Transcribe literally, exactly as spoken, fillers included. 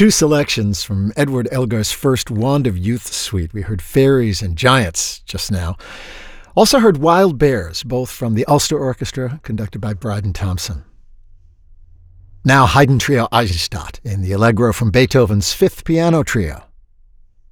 two selections from Edward Elgar's first Wand of Youth suite. We heard Fairies and Giants just now. Also heard Wild Bears, both from the Ulster Orchestra, conducted by Bryden Thompson. Now Haydn Trio Eisenstadt in the Allegro from Beethoven's Fifth Piano Trio.